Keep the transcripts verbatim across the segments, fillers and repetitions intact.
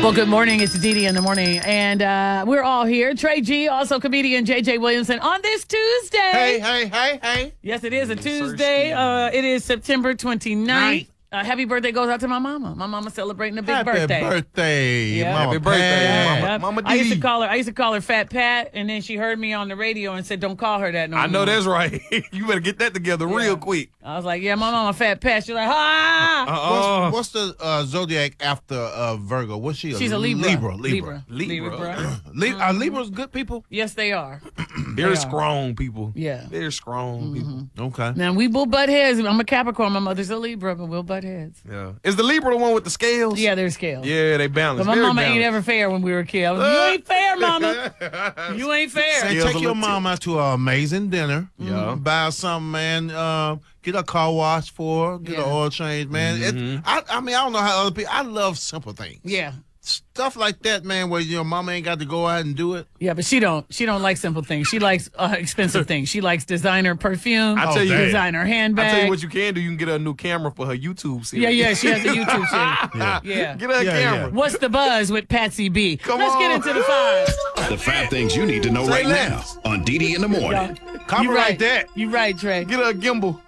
Well, good morning. It's Dee Dee in the morning, and uh, we're all here. Trey G, also comedian J J Williamson, on this Tuesday. Hey, hey, hey, hey. Yes, it is a Tuesday. Uh, it is September twenty-ninth. Uh, happy birthday goes out to my mama. My mama celebrating a big Happy birthday. birthday, Yeah. Mama Happy birthday, Pat. Mama. Yep. Mama I used to D. call her. I used to call her Fat Pat, and then she heard me on the radio and said, "Don't call her that no more." I know that's right. You better get that together real quick. I was like, "Yeah, my mama Fat Pat." She's like, "Ah." Uh-uh. What's, what's the uh, zodiac after uh, Virgo? What's she? She's a Libra. Libra. Libra. Libra. Libra. Li- Are Libras good people? Yes, they are. Very They are. strong people. Yeah. Very strong people. Okay. Now we will butt heads. I'm a Capricorn. My mother's a Libra, but we'll butt heads. Yeah. Is the Libra the one with the scales? Yeah, they're scales. Yeah, they balance. But my Very mama ain't balanced. ever fair when we were kids. I was like, you ain't fair, mama. You ain't fair. Say, Skills take a your little mom out to an amazing dinner. Yeah. Buy her something, man. Uh, get a car wash for her. Get Yeah. an oil change, man. It, I, I mean, I don't know how other people. I love simple things. Yeah. Stuff like that, man, where your mama ain't got to go out and do it. Yeah, but she don't. She don't like simple things. She likes uh, expensive things. She likes designer perfume. I tell you- designer handbag. I tell you what you can do. You can get her a new camera for her YouTube series. Yeah, yeah. She has a YouTube channel. Yeah. Yeah. Get her a Yeah, camera. What's the buzz with Patsy B? Come Let's get on. into the five. The five things you need to know right now less. on Dee Dee in the morning. Copyright You right. that. You right, Trey. Get her a gimbal.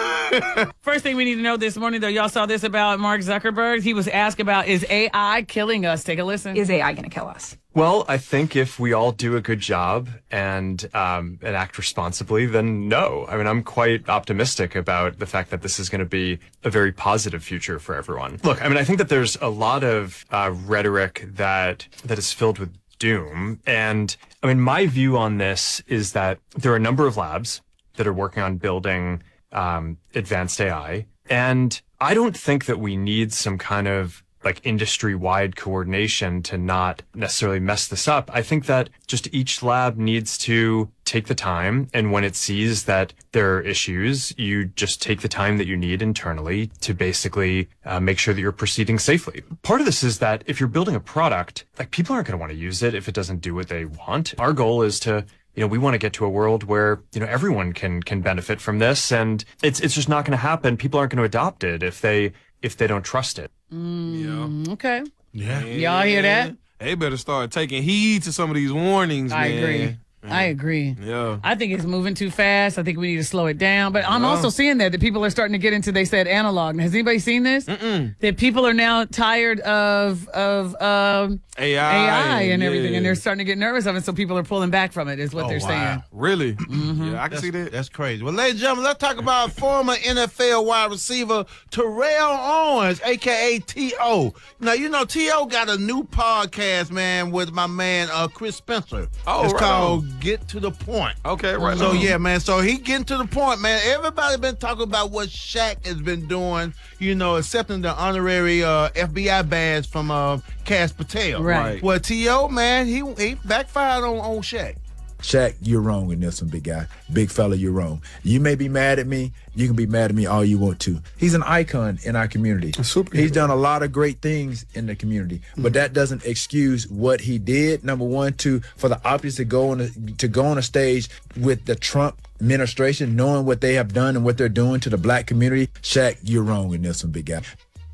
Yeah. First thing we need to know this morning, though, y'all saw this about Mark Zuckerberg. He was asked about, is A I killing us? Take a listen. Is A I going to kill us? Well, I think if we all do a good job and um, and act responsibly, then no. I mean, I'm quite optimistic about the fact that this is going to be a very positive future for everyone. Look, I mean, I think that there's a lot of uh, rhetoric that that is filled with doom. And I mean, my view on this is that there are a number of labs that are working on building um, advanced A I. And I don't think that we need some kind of like industry-wide coordination to not necessarily mess this up. I think that just each lab needs to take the time, and when it sees that there are issues, you just take the time that you need internally to basically uh, make sure that you're proceeding safely. Part of this is that if you're building a product, like people aren't going to want to use it if it doesn't do what they want. Our goal is to You know, we want to get to a world where, you know, everyone can can benefit from this, and it's it's just not going to happen. People aren't going to adopt it if they if they don't trust it. Yeah. Okay. Yeah. Y'all hear that? They better start taking heed to some of these warnings, I man. agree. I agree. Yeah. I think it's moving too fast. I think we need to slow it down. But I'm Yeah. also seeing that that people are starting to get into, they said, analog. Has anybody seen this? Mm-mm. That people are now tired of of um, A I, A I and yeah. everything, and they're starting to get nervous of it. So people are pulling back from it, is what Oh, they're wow. saying. Really? Mm-hmm. Yeah, I can That's, see that. that's crazy. Well, ladies and gentlemen, let's talk about former N F L wide receiver Terrell Owens, a k a. T O Now, you know, T O got a new podcast, man, with my man uh, Chris Spencer. Oh, It's right called on. Get to the Point. Okay, right So, on. yeah, man, so he getting to the point, man. Everybody been talking about what Shaq has been doing, you know, accepting the honorary uh, F B I badge from uh, Cass Patel. Right. Well, T O, man, he, he backfired on, on Shaq. Shaq, you're wrong in this one, big guy. Big fella, you're wrong. You may be mad at me. You can be mad at me all you want to. He's an icon in our community. He's done a lot of great things in the community, but that doesn't excuse what he did. Number one, to for the optics to go on a, to go on a stage with the Trump administration, knowing what they have done and what they're doing to the black community. Shaq, you're wrong in this one, big guy.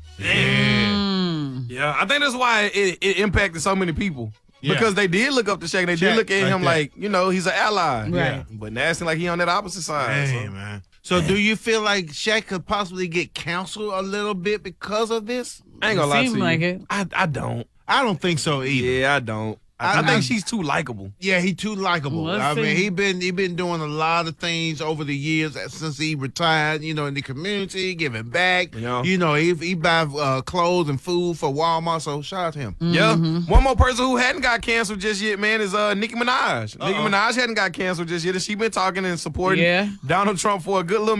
Yeah, I think that's why it, it impacted so many people. Yeah. Because they did look up to Shaq. They Shaq, did look at like him that. like, you know, he's an ally. Right. But now it's like he on that opposite side. Hey, so. man. So do you feel like Shaq could possibly get canceled a little bit because of this? I ain't gonna lie to Seemed you. like it. I, I don't. I don't think so either. Yeah, I don't. I, I- I think I- she's too likable. Yeah, he too likable. Let's I see. mean, he been he been doing a lot of things over the years since he retired. You know, in the community, giving back. Yeah. You know, he he buy uh, clothes and food for Walmart. So shout out to him. Yeah. One more person who hadn't got canceled just yet, man, is uh Nicki Minaj. Nicki Minaj hadn't got canceled just yet, and she been talking and supporting Yeah. Donald Trump for a good little